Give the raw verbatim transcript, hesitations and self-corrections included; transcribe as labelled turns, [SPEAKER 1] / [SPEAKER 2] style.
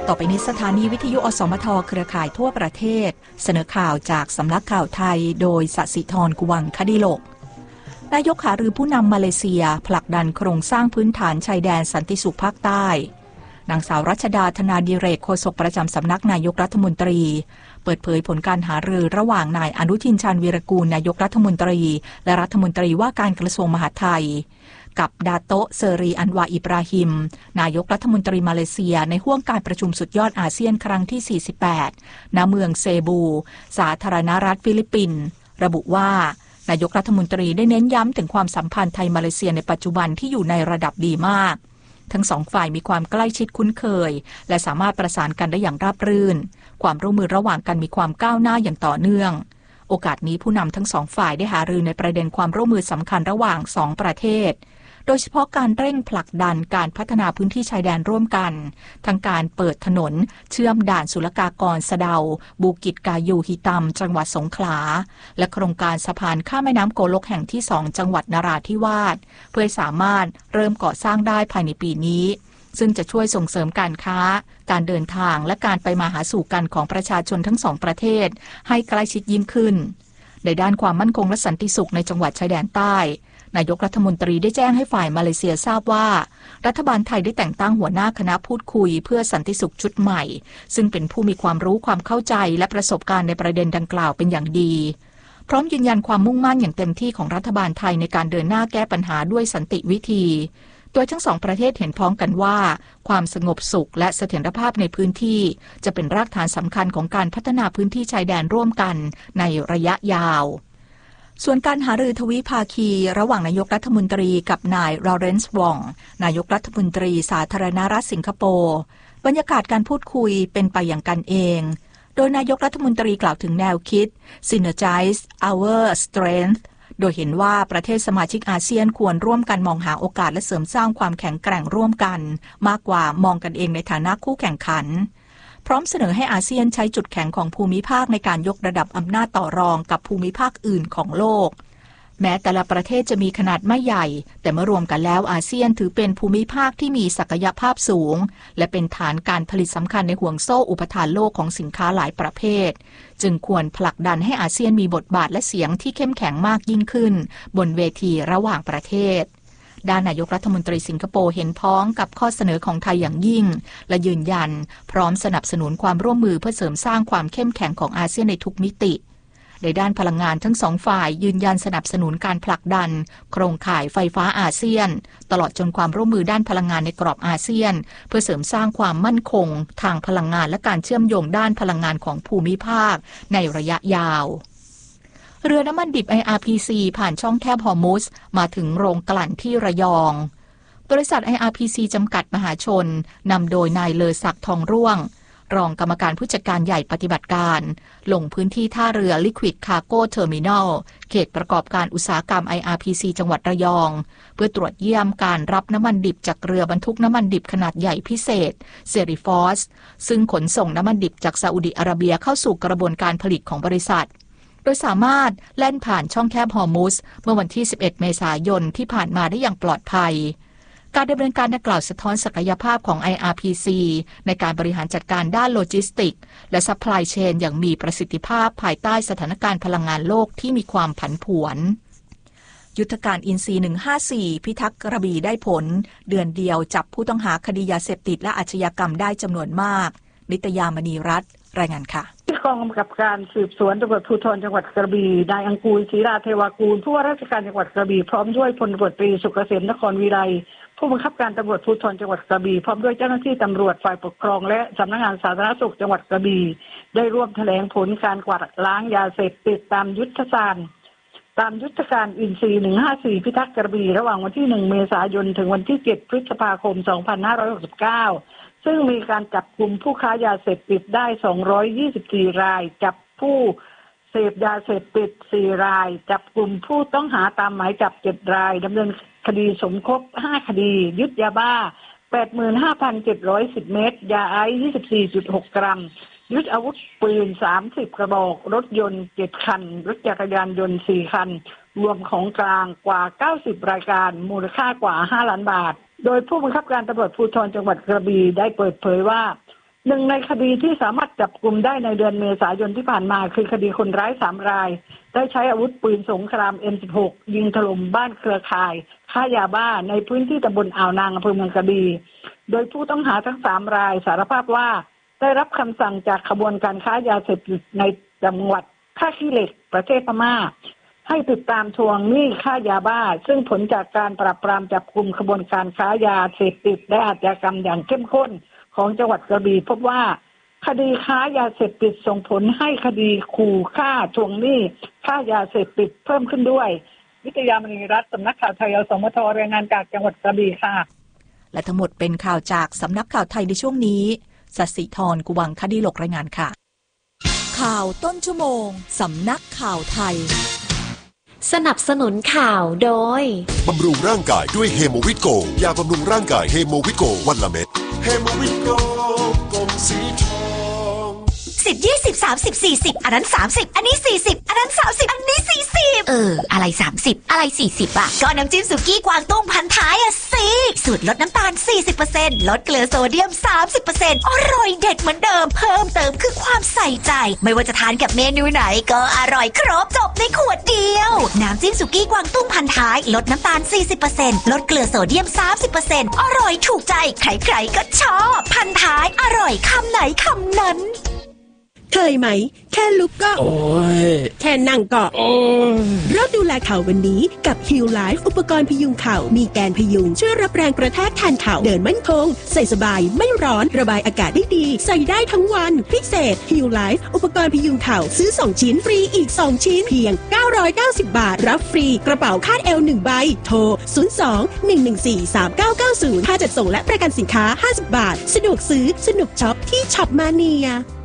[SPEAKER 1] ต่อไปนี้สถานีวิทยุอสมทเครือข่ายทั่วประเทศเสนอข่าวจากสำนักข่าวไทยโดยสศิธรกุวังคดิโลกนายกหารือผู้นำมาเลเซียผลักดันโครงสร้างพื้นฐานชายแดนสันติสุขภาคใต้นางสาวรัชดาธนาดิเรกโฆษกประจำสำนักนายกรัฐมนตรีเปิดเผยผลการหารือระหว่างนายอนุทินชาญวีรกูลนายกรัฐมนตรีและรัฐมนตรีว่าการกระทรวงมหาดไทยกับดาโตะเซรีอันวาอิบราฮิมนายกรัฐมนตรีมาเลเซียในห้วงการประชุมสุดยอดอาเซียนครั้งที่สี่สิบแปดณเมืองเซบูสาธารณรัฐฟิลิปปินส์ระบุว่านายกรัฐมนตรีได้เน้นย้ำถึงความสัมพันธ์ไทยมาเลเซียในปัจจุบันที่อยู่ในระดับดีมากทั้งสองฝ่ายมีความใกล้ชิดคุ้นเคยและสามารถประสานกันได้อย่างราบรื่นความร่วมมือระหว่างกันมีความก้าวหน้าอย่างต่อเนื่องโอกาสนี้ผู้นำทั้งสองฝ่ายได้หารือในประเด็นความร่วมมือสำคัญระหว่างสองประเทศโดยเฉพาะการเร่งผลักดันการพัฒนาพื้นที่ชายแดนร่วมกันทั้งการเปิดถนนเชื่อมด่านศุลกากรสะเดาบูกิจกายูฮิตัมจังหวัดสงขลาและโครงการสะพานข้ามแม่น้ำโกลกแห่งที่สองจังหวัดนราธิวาสเพื่อสามารถเริ่มก่อสร้างได้ภายในปีนี้ซึ่งจะช่วยส่งเสริมการค้าการเดินทางและการไปมาหาสู่กันของประชาชนทั้งสองประเทศให้ใกล้ชิดยิ่งขึ้นในด้านความมั่นคงและสันติสุขในจังหวัดชายแดนใต้นายกรัฐมนตรีได้แจ้งให้ฝ่ายมาเลเซียทราบว่ารัฐบาลไทยได้แต่งตั้งหัวหน้าคณะพูดคุยเพื่อสันติสุขชุดใหม่ซึ่งเป็นผู้มีความรู้ความเข้าใจและประสบการณ์ในประเด็นดังกล่าวเป็นอย่างดีพร้อมยืนยันความมุ่งมั่นอย่างเต็มที่ของรัฐบาลไทยในการเดินหน้าแก้ปัญหาด้วยสันติวิธีโดยทั้งสองประเทศเห็นพ้องกันว่าความสงบสุขและเสถียรภาพในพื้นที่จะเป็นรากฐานสำคัญของการพัฒนาพื้นที่ชายแดนร่วมกันในระยะยาวส่วนการหารือทวิภาคีระหว่างนายกรัฐมนตรีกับนายลอเรนซ์วองนายกรัฐมนตรีสาธารณรัฐสิงคโปร์บรรยากาศการพูดคุยเป็นไปอย่างกันเองโดยนายกรัฐมนตรีกล่าวถึงแนวคิด Synergize Our Strength โดยเห็นว่าประเทศสมาชิกอาเซียนควรร่วมกันมองหาโอกาสและเสริมสร้างความแข็งแกร่งร่วมกันมากกว่ามองกันเองในฐานะคู่แข่งขันพร้อมเสนอให้อาเซียนใช้จุดแข็งของภูมิภาคในการยกระดับอำนาจต่อรองกับภูมิภาคอื่นของโลกแม้แต่ละประเทศจะมีขนาดไม่ใหญ่แต่เมื่อรวมกันแล้วอาเซียนถือเป็นภูมิภาคที่มีศักยภาพสูงและเป็นฐานการผลิตสำคัญในห่วงโซ่อุปทานโลกของสินค้าหลายประเภทจึงควรผลักดันให้อาเซียนมีบทบาทและเสียงที่เข้มแข็งมากยิ่งขึ้นบนเวทีระหว่างประเทศด้านนายกรัฐมนตรีสิงคโปร์เห็นพ้องกับข้อเสนอของไทยอย่างยิ่งและยืนยันพร้อมสนับสนุนความร่วมมือเพื่อเสริมสร้างความเข้มแข็งของอาเซียนในทุกมิติในด้านพลังงานทั้งสองฝ่ายยืนยันสนับสนุนการผลักดันโครงข่ายไฟฟ้าอาเซียนตลอดจนความร่วมมือด้านพลังงานในกรอบอาเซียนเพื่อเสริมสร้างความมั่นคงทางพลังงานและการเชื่อมโยงด้านพลังงานของภูมิภาคในระยะยาวเรือน้ำมันดิบ ไอ อาร์ พี ซี ผ่านช่องแคบฮอร์มุซมาถึงโรงกลั่นที่ระยองบริษัท ไอ อาร์ พี ซี จำกัดมหาชนนำโดยนายเลอศักดิ์ทองร่วงรองกรรมการผู้จัดการใหญ่ปฏิบัติการลงพื้นที่ท่าเรือ Liquid Cargo Terminal เขตประกอบการอุตสาหกรรม ไอ อาร์ พี ซี จังหวัดระยองเพื่อตรวจเยี่ยมการรับน้ำมันดิบจากเรือบรรทุกน้ำมันดิบขนาดใหญ่พิเศษเซริฟอสซึ่งขนส่งน้ำมันดิบจากซาอุดิอาระเบียเข้าสู่กระบวนการผลิตของบริษัทโดยสามารถแล่นผ่านช่องแคบฮอร์มุซเมื่อวันที่สิบเอ็ดเมษายนที่ผ่านมาได้อย่างปลอดภัยการดำเนินการดังกล่าวสะท้อนศักยภาพของ ไอ อาร์ พี ซี ในการบริหารจัดการด้านโลจิสติกและซัพพลายเชนอย่างมีประสิทธิภาพภายใต้สถานการณ์พลังงานโลกที่มีความผันผวนยุทธการอินทรีย์หนึ่งห้าสี่พิทักษ์กระบี่ได้ผลเดือนเดียวจับผู้ต้องหาคดียาเสพติดและอาชญากรรมได้จำนวนมากนิตยามณีรัตน์รายงานค่ะ
[SPEAKER 2] กองกำกับการสืบสวนตำรวจภูธรจังหวัดกระบี่นายอังกูลศรีราเทวากูลผู้ว่าราชการจังหวัดกระบี่พร้อมด้วยพลตำรวจตรีสุกเกษมนครวิไลผู้บังคับการตำรวจภูธรจังหวัดกระบี่พร้อมด้วยเจ้าหน้าที่ตำรวจฝ่ายปกครองและสำนักงานสาธารณสุขจังหวัดกระบี่ได้ร่วมแถลงผลการกวาดล้างยาเสพติดตามยุทธการตามยุทธการอินทรีย์หนึ่งห้าสี่พิทักษ์กระบี่ระหว่างวันที่หนึ่งเมษายนถึงวันที่เจ็ดพฤษภาคมสองพันห้าร้อยหกสิบเก้าซึ่งมีการจับกลุ่มผู้ค้ายาเสพติดได้สองร้อยยี่สิบสี่รายจับผู้เสพยาเสพติดสี่รายจับกลุ่มผู้ต้องหาตามหมายจับเจ็ดรายดำเนินคดีสมคบห้าคดียึดยาบ้า แปดหมื่นห้าพันเจ็ดร้อยสิบ เม็ดยาไอซ์ ยี่สิบสี่จุดหก กรัมยึดอาวุธปืนสามสิบกระบอกรถยนต์เจ็ดคันรถจักรยานยนต์สี่คันรวมของกลางกว่าเก้าสิบรายการมูลค่ากว่าห้าล้านบาทโดยผู้บังคับการตำรวจภูธรจังหวัดกระบี่ได้เปิดเผยว่าหนึ่งในคดีที่สามารถจับกลุ่มได้ในเดือนเมษายนที่ผ่านมาคือคดีคนร้ายสามรายได้ใช้อาวุธปืนสงคราม เอ็ม สิบหก ยิงถล่มบ้านเครือข่ายค้ายาบ้าในพื้นที่ตำบลอ่าวนางอำเภอเมืองกระบี่โดยผู้ต้องหาทั้งสามรายสารภาพว่าได้รับคำสั่งจากขบวนการค้ายาเสพติดในจังหวัดท่าขี้เหล็กประเทศพม่าให้ติดตามทวงหนี้ค่ายาบ้าซึ่งผลจากการปราบปรามจับกุมขบวนการค้ายาเสพติดและอาชญากรรมอย่างเข้มข้นของจังหวัดกระบี่พบว่าคดีค้ายาเสพติดส่งผลให้คดีขู่ฆ่าทวงหนี้ค่ายาเสพติดเพิ่มขึ้นด้วยวิทยามณีรัตน์สำนักข่าวไทยอสมทรายงานจากจังหวัดกระบี่ค่ะ
[SPEAKER 1] และทั้งหมดเป็นข่าวจากสำนักข่าวไทยในช่วงนี้สัสิธรกุวังคดีหลกรายงานค่ะข่าวต้นชั่วโมงสำนักข่าวไทย
[SPEAKER 3] สนับสนุนข่าวโดย
[SPEAKER 4] บำรุงร่างกายด้วยเฮโมวิตโกยาบำรุงร่างกายเฮโมวิตโกวันละเม็ดเฮโมวิตโกกลมสีทอง
[SPEAKER 5] สิบ ยี่สิบ สามสิบ สี่สิบอันนั้นสามสิบอันนี้สี่สิบอันนั้นสามสิบอันนี้สี่สิบเอออะไรสามสิบอะไรสี่สิบอ่ะก็น้ำจิ้มสุกี้กวางตุ้งพันท้ายอ่ะสิสูตรลดน้ำตาล สี่สิบเปอร์เซ็นต์ ลดเกลือโซเดียม สามสิบเปอร์เซ็นต์ อร่อยเด็ดเหมือนเดิมเพิ่มเติมคือความใส่ใจไม่ว่าจะทานกับเมนูไหนก็อร่อยครบจบในขวดเดียวน้ำจิ้มสุกี้กวางตุ้งพันท้ายลดน้ำตาล สี่สิบเปอร์เซ็นต์ ลดเกลือโซเดียม สามสิบเปอร์เซ็นต์ อร่อยถูกใจใครๆก็ชอบพันท้ายอร่อยคำไหนคำนั้น
[SPEAKER 6] เคยไหมแค่ลุกก็โอ้ยแค่นั่งก็โอ้ยเราดูแลเข่าวันนี้กับ Heal Life อุปกรณ์พยุงเข่ามีแกนพยุงช่วยรับแรงกระแทกแทนเข่าเดินมั่นคงใส่สบายไม่ร้อนระบายอากาศได้ดีใส่ได้ทั้งวันพิเศษ Heal Life อุปกรณ์พยุงเข่าซื้อสองชิ้นฟรีอีกสองชิ้นเพียงเก้าร้อยเก้าสิบบาทรับฟรีกระเป๋าคาดเอวหนึ่งใบโทรศูนย์ สอง หนึ่ง หนึ่ง สี่ สาม เก้า เก้า ศูนย์ค่าจัดส่งและประกันสินค้าห้าสิบบาทสะดวกซื้อสนุกช็อปที่ช็อปมาเนีย